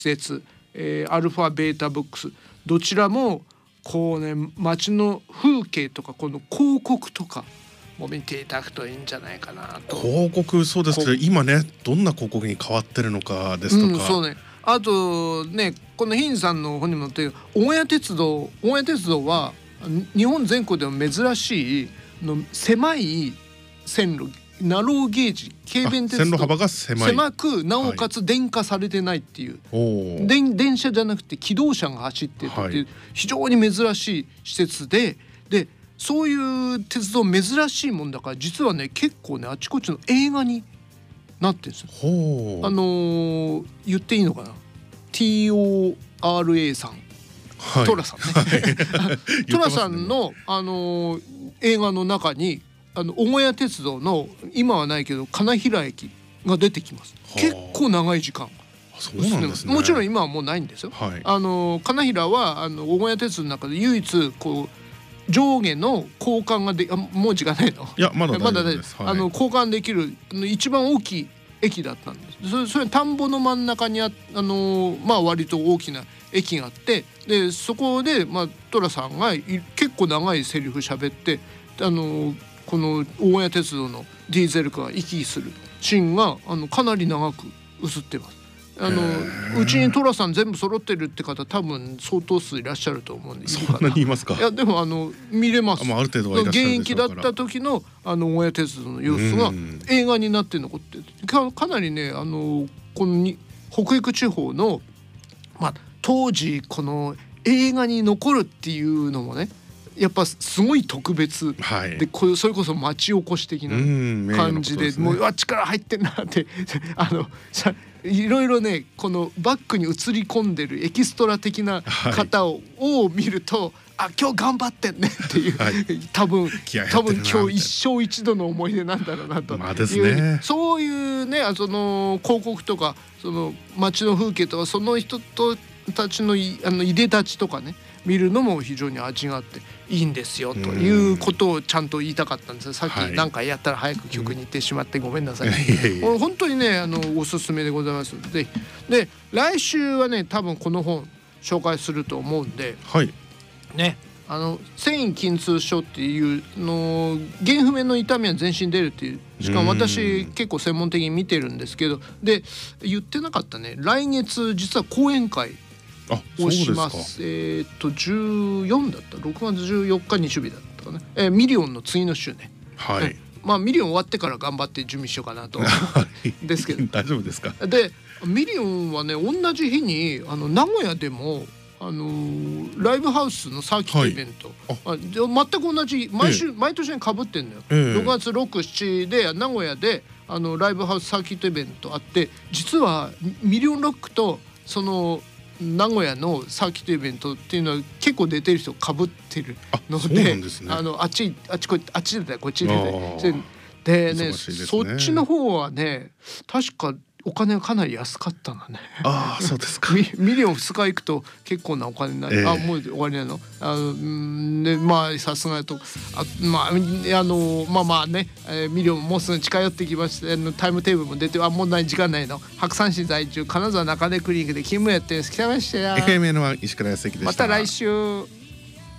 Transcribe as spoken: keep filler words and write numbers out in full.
節、えー、アルファベータブックス、どちらもこうね街の風景とかこの広告とかも見ていただくといいんじゃないかなと。 広告そうですけど今ねどんな広告に変わってるのかですとか、 うん、そうね。あとねこのヒンさんの本にも載っている大谷鉄道大谷鉄道は日本全国でも珍しいの狭い線路ナローゲージ軽便鉄道、 線路幅が狭い、 狭くなおかつ電化されてないっていう、 はい、 電, 電車じゃなくて機動車が走ってるっていう、はい、非常に珍しい施設ででそういう鉄道珍しいもんだから実はね結構ねあちこちの映画になってるんですよ。あのー、言っていいのかな ティーオーアールエー さん、はい、トラさんね、はい、トラさんの、あのー、映画の中にあの大谷鉄道の今はないけど金平駅が出てきます。結構長い時間。 そうなんですね。 もちろん今はもうないんですよ。はい、あの金平はあの大谷鉄道の中で唯一こう上下の交換がであもう時間ないの？ いやまだ大丈夫です。 まだ、はい、あの交換できる一番大きい駅だったんです。それ、それ田んぼの真ん中に あ, あのまあ割と大きな駅があってでそこでまあ寅さんが結構長いセリフ喋ってあのこの大谷鉄道のディーゼルカーが行き来するシーンがあのかなり長く映ってます。あのうちに寅さん全部揃ってるって方多分相当数いらっしゃると思うんでそんなにいますか？ いやでもあの見れます。 あ、まあ、ある程度はいらっしゃるでしょうから。 現役だった時のあの大谷鉄道の様子が映画になって残ってか、かなりねあのこのに北陸地方の、まあ、当時この映画に残るっていうのもねやっぱすごい特別、はい、でこうそれこそ町おこし的な感じ で, で、ね、もうあ力入ってんなってあのいろいろねこのバックに映り込んでるエキストラ的な方を、はい、を見るとあ今日頑張ってんねっていう、はい、多分多分今日一生一度の思い出なんだろうなという、まあですね、そういうねその広告とかその街の風景とかその人とたちのいあのいでたちとかね見るのも非常に味があっていいんですよということをちゃんと言いたかったんです。さっき何回やったら早く曲に行ってしまってごめんなさい、うん、本当にねあのおすすめでございますのでで来週はね多分この本紹介すると思うんで、はい、ねあの繊維筋痛症っていうの原不明の痛みは全身出るっていうしかも私結構専門的に見てるんですけどで言ってなかったね来月実は講演会をします。えっとじゅうよんだったろくがつじゅうよっか日曜日だったかな、えー、ミリオンの次の週ね、はい、まあミリオン終わってから頑張って準備しようかなとですけど大丈夫ですか？ でミリオンはね同じ日にあの名古屋でもあのー、ライブハウスのサーキットイベント、はい、あ全く同じ毎週、ええ、毎年に被ってんのよ、ええ、ろくがつろく、しちで名古屋であのライブハウスサーキットイベントあって実はミリオンロックとその名古屋のサーキットイベントっていうのは結構出てる人かぶってるの で, あ, で、ね、あのあっちあっちこあっち出たこっち出たでね、ねそっちの方はね確かお金がかなり安かったのね。 ああそうですか。 ミ, ミリオンふつか行くと結構なお金になる、えー、あもう終わりなのあのでまあさすがとあまああのまあまあね、えー、ミリオンもうすぐ近寄ってきましてタイムテーブルも出てあもうない時間ないの白山市在住金沢中根クリニックで勤務やってるんです。来ましたよ。 エフエムエヌ は石倉康之でした。 また来週。